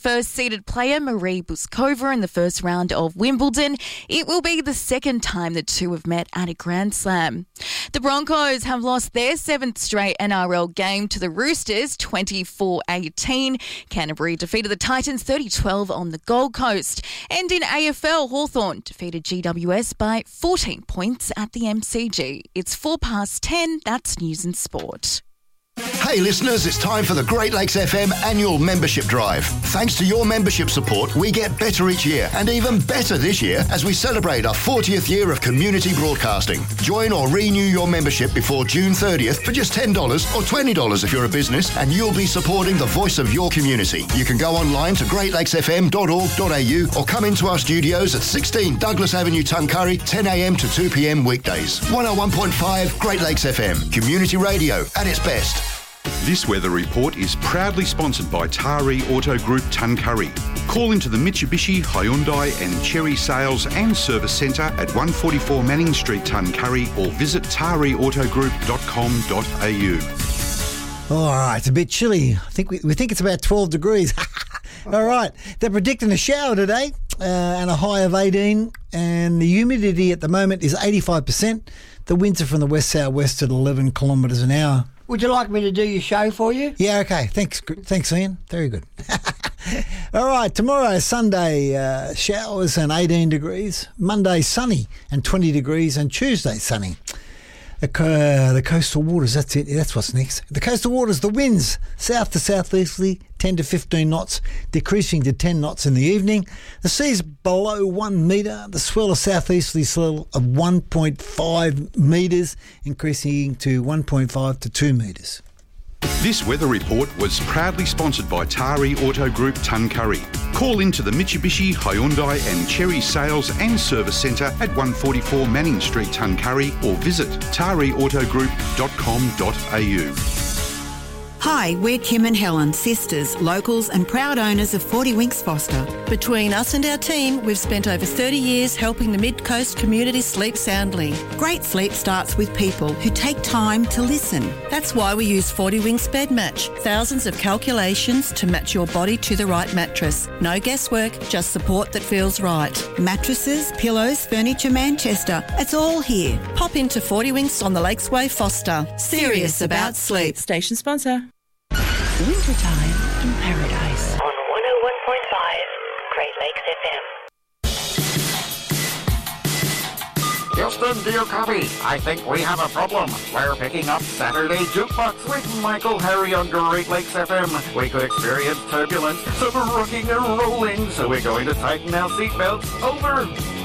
first-seeded player Marie Buskova in the first round of Wimbledon. It will be the second time the two have met at a Grand Slam. The Broncos have lost their seventh straight NRL game to the Roosters, 24-18. Canterbury defeated the Titans 30-12 on the Gold Coast. And in AFL, Hawthorn defeated GWS by 14 points at the MCG. It's 10:04. That's News and Sport. Hey listeners, it's time for the Great Lakes FM annual membership drive. Thanks to your membership support, we get better each year, and even better this year as we celebrate our 40th year of community broadcasting. Join or renew your membership before June 30th for just $10 or $20 if you're a business, and you'll be supporting the voice of your community. You can go online to greatlakesfm.org.au or come into our studios at 16 Douglas Avenue, Tuncurry, 10 a.m. to 2 p.m. weekdays. 101.5 Great Lakes FM, community radio at its best. This weather report is proudly sponsored by Taree Auto Group Tuncurry. Call into the Mitsubishi, Hyundai and Cherry Sales and Service Centre at 144 Manning Street, Tuncurry, or visit tareautogroup.com.au. All right, it's a bit chilly. I think we think it's about 12 degrees. All right, they're predicting a shower today and a high of 18, and the humidity at the moment is 85%. The winds are from the west-southwest at 11 kilometres an hour. Would you like me to do your show for you? Yeah, okay. Thanks, Ian. Very good. All right, tomorrow, Sunday, showers and 18 degrees. Monday, sunny and 20 degrees. And Tuesday, sunny. The coastal waters, that's it. That's what's next. The coastal waters, the winds, south to southeasterly, 10 to 15 knots, decreasing to 10 knots in the evening. The sea's below 1 metre. The swell of southeasterly swell of 1.5 metres, increasing to 1.5 to 2 metres. This weather report was proudly sponsored by Taree Auto Group Tuncurry. Call into the Mitsubishi, Hyundai and Cherry Sales and Service Centre at 144 Manning Street, Tuncurry, or visit tareautogroup.com.au. Hi, we're Kim and Helen, sisters, locals and proud owners of 40 Winks Foster. Between us and our team, we've spent over 30 years helping the Mid-Coast community sleep soundly. Great sleep starts with people who take time to listen. That's why we use 40 Winks Bed Match. Thousands of calculations to match your body to the right mattress. No guesswork, just support that feels right. Mattresses, pillows, furniture, Manchester. It's all here. Pop into 40 Winks on the Lakesway, Foster. Serious about sleep. Station sponsor. Wintertime in Paradise. On 101.5 Great Lakes FM. Houston, dear copy. I think we have a problem. We're picking up Saturday Jukebox with Michael Harry on Great Lakes FM. We could experience turbulence, some rocking and rolling, so we're going to tighten our seatbelts. Over.